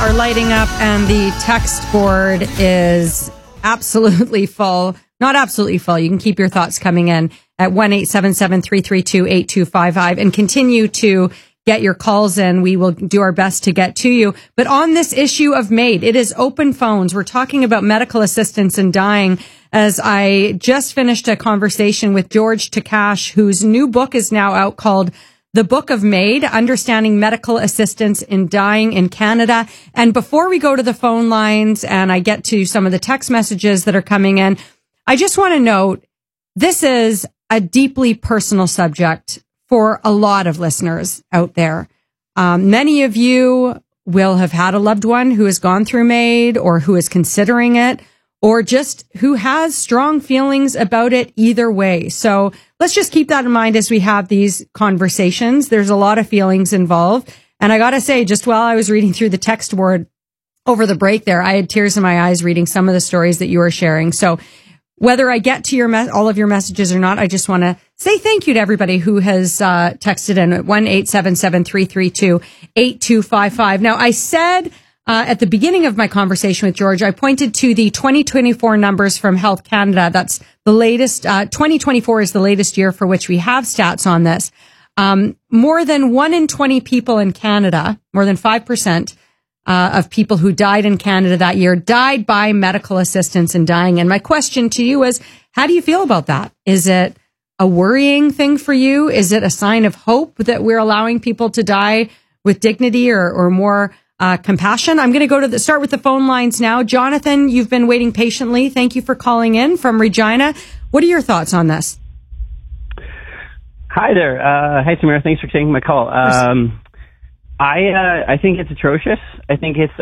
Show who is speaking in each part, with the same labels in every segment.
Speaker 1: are lighting up and the text board is absolutely full. Not absolutely full. You can keep your thoughts coming in at 1-877-332-8255 and continue to get your calls in. We will do our best to get to you. But on this issue of MAID, it is open phones. We're talking about medical assistance in dying. As I just finished a conversation with George Takash, whose new book is now out called The Book of MAID, Understanding Medical Assistance in Dying in Canada. And before we go to the phone lines and I get to some of the text messages that are coming in, I just want to note this is a deeply personal subject for a lot of listeners out there. Many of you will have had a loved one who has gone through MAID or who is considering it, or just who has strong feelings about it either way. So let's just keep that in mind as we have these conversations. There's a lot of feelings involved. And I got to say, just while I was reading through the text board over the break there, I had tears in my eyes reading some of the stories that you were sharing. So whether I get to all of your messages or not, I just want to say thank you to everybody who has texted in at 1-877-332-8255. Now, I said at the beginning of my conversation with George, I pointed to the 2024 numbers from Health Canada. That's the latest. 2024 is the latest year for which we have stats on this. More than 1 in 20 people in Canada, more than 5%, of people who died in Canada that year died by medical assistance in dying. And my question to you is, how do you feel about that? Is it a worrying thing for you? Is it a sign of hope that we're allowing people to die with dignity or more compassion? I'm going to start with the phone lines now. Jonathan, you've been waiting patiently. Thank you for calling in from Regina. What are your thoughts on this?
Speaker 2: Hi there. Hi, Samira. Thanks for taking my call. I think it's atrocious. I think it's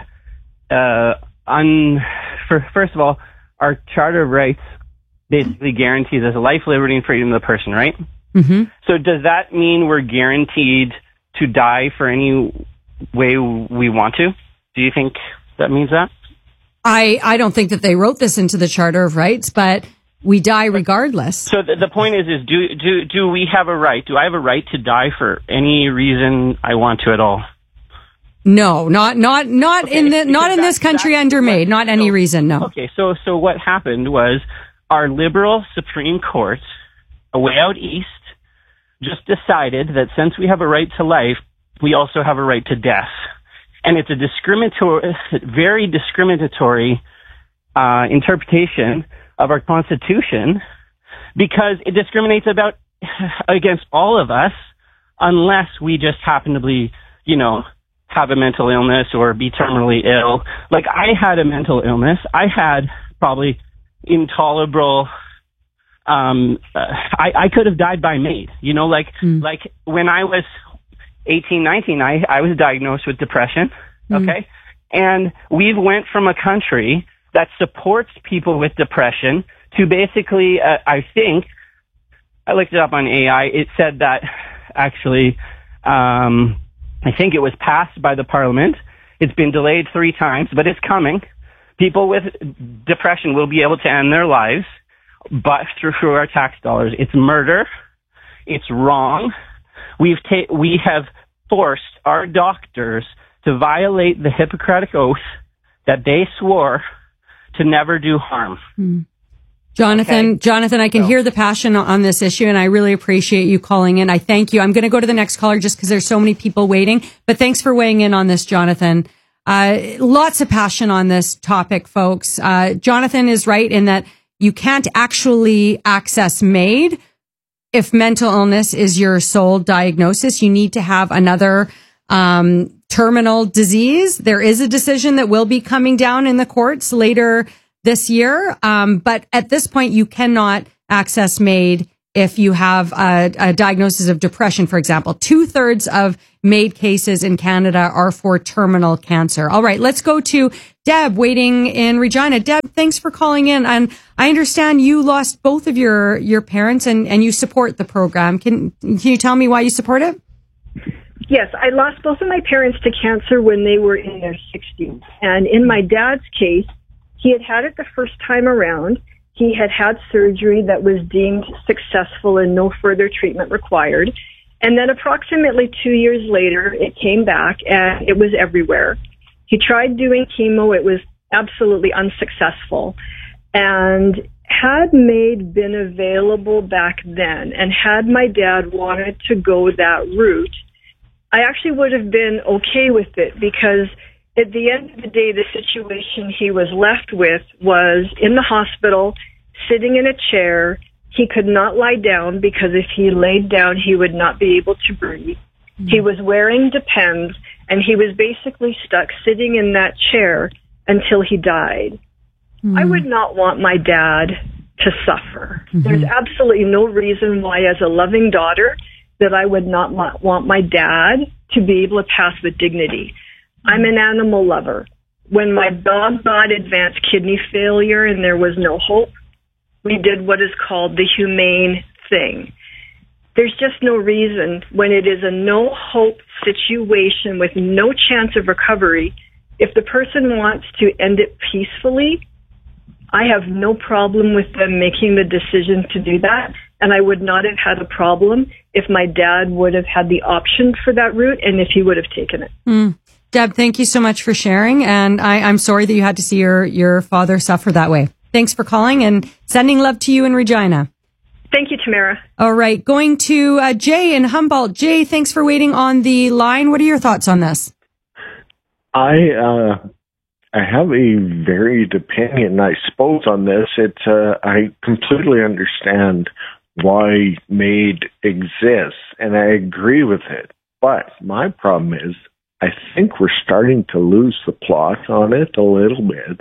Speaker 2: first of all, our Charter of Rights basically guarantees us life, liberty, and freedom of the person, right?
Speaker 1: Mm-hmm.
Speaker 2: So does that mean we're guaranteed to die for any way we want to? Do you think that means that?
Speaker 1: I don't think that they wrote this into the Charter of Rights, but we die regardless.
Speaker 2: So the point is do we have a right? Do I have a right to die for any reason I want to at all?
Speaker 1: No, not in this country under MAID. Not any reason. No.
Speaker 2: Okay. So what happened was our liberal Supreme Court, way out east, just decided that since we have a right to life, we also have a right to death, and it's a very discriminatory interpretation of our Constitution, because it discriminates against all of us unless we just happen to be, have a mental illness or be terminally ill. Like, I had a mental illness. I had probably intolerable, I could have died by MAID, like when I was 18, 19, I was diagnosed with depression. Okay. And we went from a country that supports people with depression to basically, I think, I looked it up on AI. It said that actually, I think it was passed by the Parliament. It's been delayed 3 times, but it's coming. People with depression will be able to end their lives, but through our tax dollars. It's murder. It's wrong. We have forced our doctors to violate the Hippocratic Oath that they swore to never do harm.
Speaker 1: Jonathan, I can hear the passion on this issue, and I really appreciate you calling in. I thank you. I'm going to go to the next caller just because there's so many people waiting, but thanks for weighing in on this, Jonathan. Lots of passion on this topic, folks. Jonathan is right in that you can't actually access MAID if mental illness is your sole diagnosis. You need to have another terminal disease. There is a decision that will be coming down in the courts later this year. But at this point, you cannot access MAID if you have a diagnosis of depression, for example. 2/3 of MAID cases in Canada are for terminal cancer. All right, let's go to Deb waiting in Regina. Deb, thanks for calling in. And I understand you lost both of your parents and you support the program. Can you tell me why you support it?
Speaker 3: Yes, I lost both of my parents to cancer when they were in their 60s. And in my dad's case, he had had it the first time around. He had had surgery that was deemed successful and no further treatment required. And then approximately 2 years later, it came back and it was everywhere. He tried doing chemo. It was absolutely unsuccessful. And had MAID been available back then, and had my dad wanted to go that route, I actually would have been okay with it, because at the end of the day, the situation he was left with was in the hospital, sitting in a chair. He could not lie down, because if he laid down, he would not be able to breathe. Mm-hmm. He was wearing Depends, and he was basically stuck sitting in that chair until he died. Mm-hmm. I would not want my dad to suffer. Mm-hmm. There's absolutely no reason why, as a loving daughter, that I would not want my dad to be able to pass with dignity. I'm an animal lover. When my dog got advanced kidney failure and there was no hope, we did what is called the humane thing. There's just no reason, when it is a no hope situation with no chance of recovery, if the person wants to end it peacefully, I have no problem with them making the decision to do that. And I would not have had a problem if my dad would have had the option for that route and if he would have taken it.
Speaker 1: Deb, thank you so much for sharing. And I'm sorry that you had to see your father suffer that way. Thanks for calling, and sending love to you in Regina.
Speaker 3: Thank you, Tamara.
Speaker 1: All right. Going to Jay in Humboldt. Jay, thanks for waiting on the line. What are your thoughts on this?
Speaker 4: I have a varied opinion, I suppose, on this. I completely understand why MAID exists, and I agree with it. But my problem is, I think we're starting to lose the plot on it a little bit.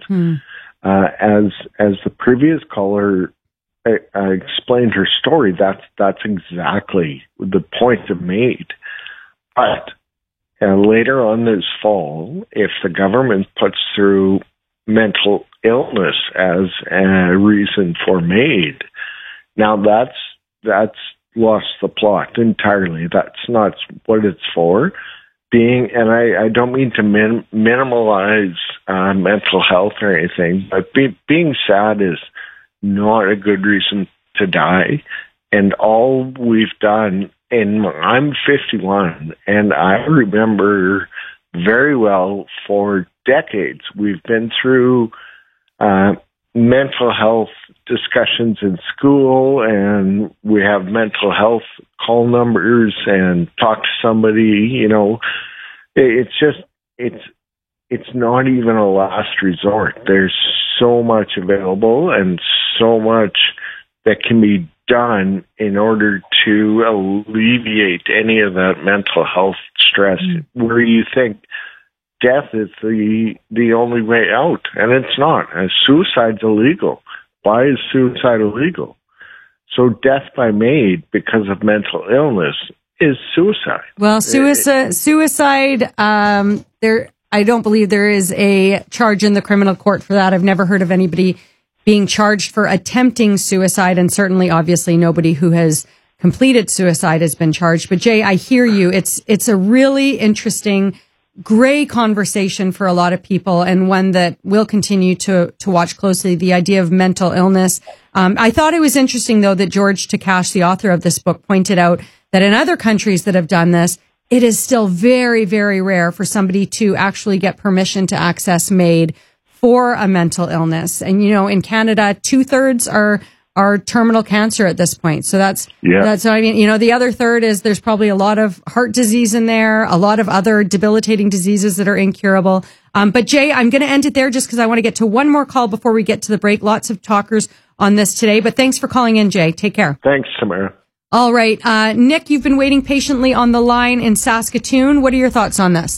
Speaker 4: As the previous caller explained her story, that's exactly the point of MAID. But later on this fall, if the government puts through mental illness as a reason for MAID, now that's lost the plot entirely. That's not what it's for. And I don't mean to minimalize mental health or anything, but being sad is not a good reason to die. And all we've done, and I'm 51, and I remember very well for decades, we've been through mental health discussions in school, and we have mental health call numbers and talk to somebody, it's not even a last resort. There's so much available and so much that can be done in order to alleviate any of that mental health stress, where you think death is the only way out, and it's not. Suicide's illegal. Why is suicide illegal? So death by MAID because of mental illness is suicide.
Speaker 1: Well, suicide. I don't believe there is a charge in the criminal court for that. I've never heard of anybody being charged for attempting suicide, and certainly, obviously, nobody who has completed suicide has been charged. But Jay, I hear you. It's a really interesting gray conversation for a lot of people, and one that we'll continue to watch closely, the idea of mental illness. I thought it was interesting, though, that George Takash, the author of this book, pointed out that in other countries that have done this, it is still very, very rare for somebody to actually get permission to access MAID for a mental illness. And, in Canada, 2/3 are terminal cancer at this point. So that's what I mean. The other third is there's probably a lot of heart disease in there, a lot of other debilitating diseases that are incurable. But Jay, I'm going to end it there just because I want to get to one more call before we get to the break. Lots of talkers on this today, but thanks for calling in, Jay. Take care.
Speaker 4: Thanks, Tamara.
Speaker 1: All right. Nick, you've been waiting patiently on the line in Saskatoon. What are your thoughts on this?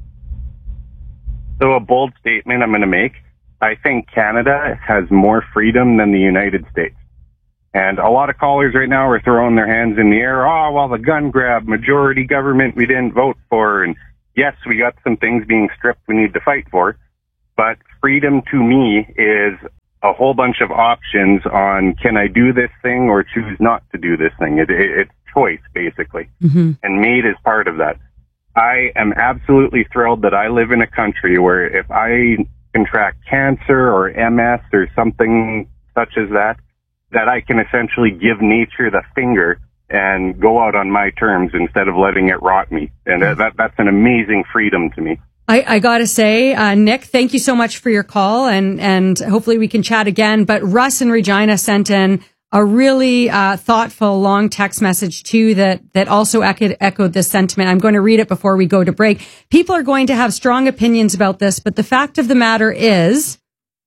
Speaker 5: So a bold statement I'm going to make. I think Canada has more freedom than the United States. And a lot of callers right now are throwing their hands in the air. Oh, well, the gun grab, majority government we didn't vote for. And yes, we got some things being stripped we need to fight for. But freedom to me is a whole bunch of options on can I do this thing or choose not to do this thing. It's choice, basically. Mm-hmm. And MAID is part of that. I am absolutely thrilled that I live in a country where if I contract cancer or MS or something such as that I can essentially give nature the finger and go out on my terms instead of letting it rot me. And that's an amazing freedom to me.
Speaker 1: I gotta say, Nick, thank you so much for your call, and hopefully we can chat again. But Russ in Regina sent in a really thoughtful long text message too that also echoed this sentiment. I'm going to read it before we go to break. People are going to have strong opinions about this, but the fact of the matter is,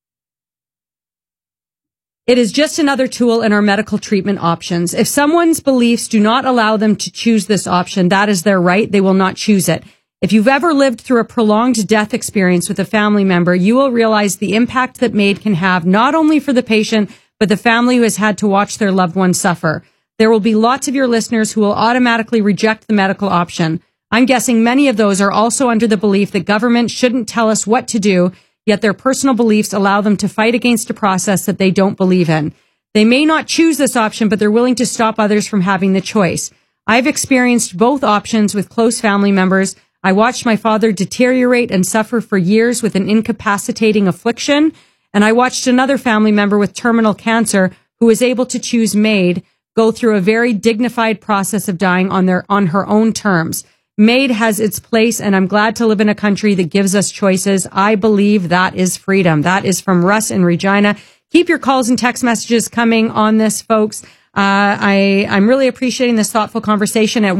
Speaker 1: it is just another tool in our medical treatment options. If someone's beliefs do not allow them to choose this option, that is their right. They will not choose it. If you've ever lived through a prolonged death experience with a family member, you will realize the impact that MAID can have not only for the patient, but the family who has had to watch their loved one suffer. There will be lots of your listeners who will automatically reject the medical option. I'm guessing many of those are also under the belief that government shouldn't tell us what to do, yet their personal beliefs allow them to fight against a process that they don't believe in. They may not choose this option, but they're willing to stop others from having the choice. I've experienced both options with close family members. I watched my father deteriorate and suffer for years with an incapacitating affliction, and I watched another family member with terminal cancer who was able to choose MAID go through a very dignified process of dying on her own terms. MAID has its place, and I'm glad to live in a country that gives us choices. I believe that is freedom. That is from Russ in Regina. Keep your calls and text messages coming on this, folks. I'm really appreciating this thoughtful conversation at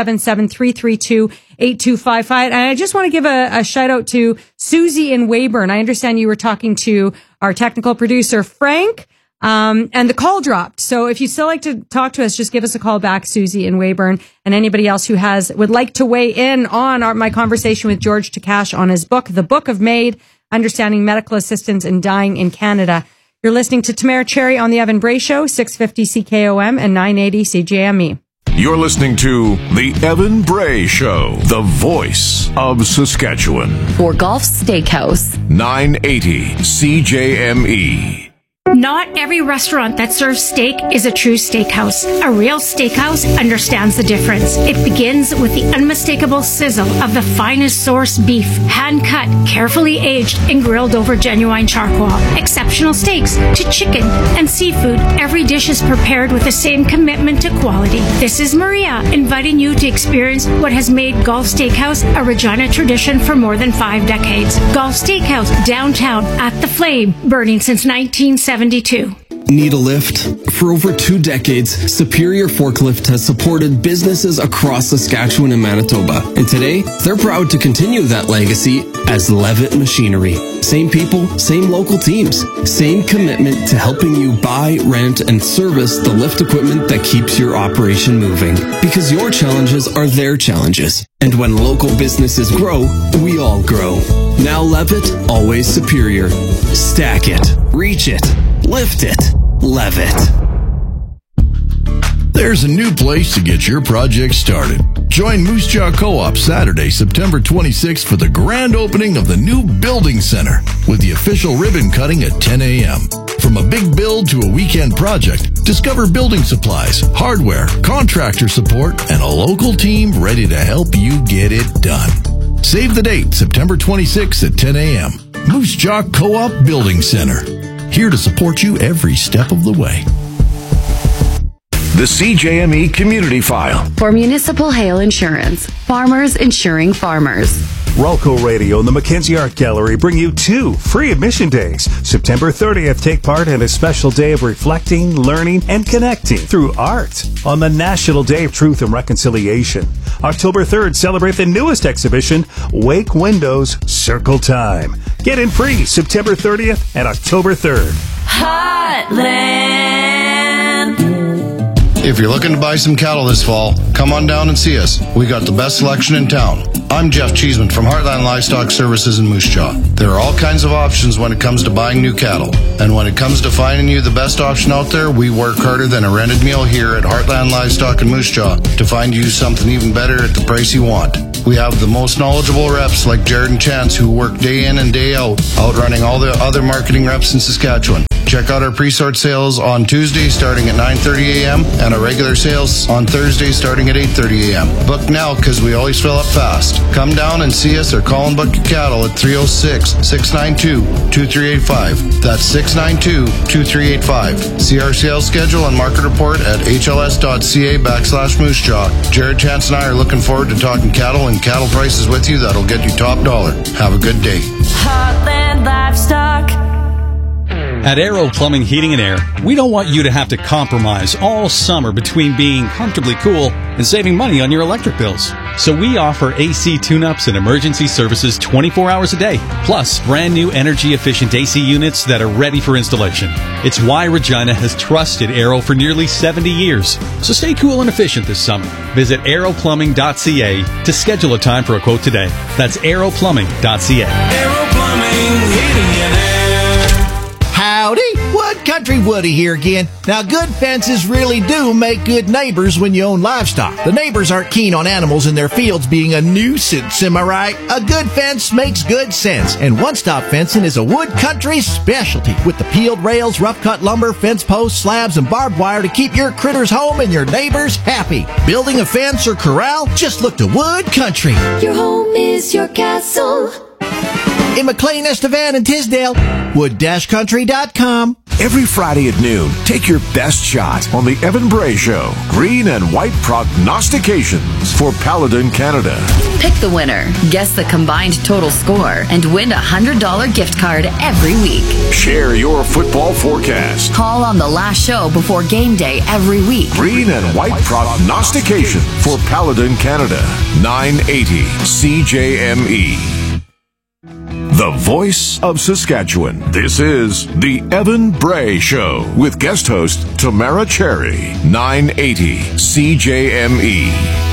Speaker 1: 1-877-332-8255. And I just want to give a shout out to Susie in Weyburn. I understand you were talking to our technical producer, Frank, and the call dropped. So if you still like to talk to us, just give us a call back, Susie in Weyburn, and anybody else who would like to weigh in on my conversation with George Takash on his book, The Book of MAID, Understanding Medical Assistance in Dying in Canada. You're listening to Tamara Cherry on The Evan Bray Show, 650 CKOM and 980 CJME.
Speaker 6: You're listening to The Evan Bray Show, the voice of Saskatchewan.
Speaker 7: For Gulf Steakhouse,
Speaker 6: 980 CJME.
Speaker 8: Not every restaurant that serves steak is a true steakhouse. A real steakhouse understands the difference. It begins with the unmistakable sizzle of the finest source beef, hand-cut, carefully aged, and grilled over genuine charcoal. Exceptional steaks to chicken and seafood. Every dish is prepared with the same commitment to quality. This is Maria, inviting you to experience what has made Gulf Steakhouse a Regina tradition for more than 5 decades. Gulf Steakhouse, downtown, at the Flame, burning since 1972.
Speaker 9: Need a lift? For over 2 decades, Superior Forklift has supported businesses across Saskatchewan and Manitoba. And today, they're proud to continue that legacy as Levitt Machinery. Same people, same local teams, same commitment to helping you buy, rent, and service the lift equipment that keeps your operation moving. Because your challenges are their challenges. And when local businesses grow, we all grow. Now Levitt, always superior. Stack it, reach it, lift it, Levitt.
Speaker 10: There's a new place to get your project started. Join Moose Jaw Co-op Saturday, September 26th for the grand opening of the new Building Center with the official ribbon cutting at 10 a.m. From a big build to a weekend project, discover building supplies, hardware, contractor support, and a local team ready to help you get it done. Save the date, September 26th at 10 a.m. Moose Jaw Co-op Building Center. Here to support you every step of the way.
Speaker 6: The CJME Community File.
Speaker 7: for Municipal Hail Insurance, farmers insuring farmers.
Speaker 11: Rolco Radio and the Mackenzie Art Gallery bring you 2 free admission days. September 30th, take part in a special day of reflecting, learning, and connecting through art on the National Day of Truth and Reconciliation. October 3rd, celebrate the newest exhibition, Wake Windows Circle Time. Get in free September 30th and October 3rd.
Speaker 12: Heartland.
Speaker 13: If you're looking to buy some cattle this fall, come on down and see us. We got the best selection in town. I'm Jeff Cheeseman from Heartland Livestock Services in Moose Jaw. There are all kinds of options when it comes to buying new cattle. And when it comes to finding you the best option out there, we work harder than a rented meal here at Heartland Livestock in Moose Jaw to find you something even better at the price you want. We have the most knowledgeable reps like Jared and Chance who work day in and day out, outrunning all the other marketing reps in Saskatchewan. Check out our pre-sort sales on Tuesday starting at 9:30 a.m. and our regular sales on Thursday starting at 8:30 a.m. Book now because we always fill up fast. Come down and see us or call and book your cattle at 306-692-2385. That's 692-2385. See our sales schedule and market report at hls.ca/moosejaw. Jared Chance and I are looking forward to talking cattle and cattle prices with you that'll get you top dollar. Have a good day.
Speaker 12: Heartland Livestock.
Speaker 14: At Aero Plumbing, Heating and Air, we don't want you to have to compromise all summer between being comfortably cool and saving money on your electric bills. So we offer AC tune-ups and emergency services 24 hours a day, plus brand new energy-efficient AC units that are ready for installation. It's why Regina has trusted Aero for nearly 70 years. So stay cool and efficient this summer. Visit aeroplumbing.ca to schedule a time for a quote today. That's aeroplumbing.ca.
Speaker 15: Aero Plumbing, Heating and Air.
Speaker 16: Howdy, Wood Country Woody here again. Now, good fences really do make good neighbors when you own livestock. The neighbors aren't keen on animals in their fields being a nuisance, am I right? A good fence makes good sense, and One Stop Fencing is a Wood Country specialty with the peeled rails, rough-cut lumber, fence posts, slabs, and barbed wire to keep your critters home and your neighbors happy. Building a fence or corral? Just look to Wood Country.
Speaker 12: Your home is your castle.
Speaker 16: In McLean, Estevan, and Tisdale, wood-country.com.
Speaker 6: Every Friday at noon, take your best shot on the Evan Bray Show. Green and white prognostications for Paladin, Canada.
Speaker 7: Pick the winner, guess the combined total score, and win a $100 gift card every week.
Speaker 6: Share your football forecast.
Speaker 7: Call on the last show before game day every week.
Speaker 6: Green and white prognostication for Paladin, Canada. 980 CJME. The voice of Saskatchewan. This is the Evan Bray Show with guest host Tamara Cherry. 980 CJME.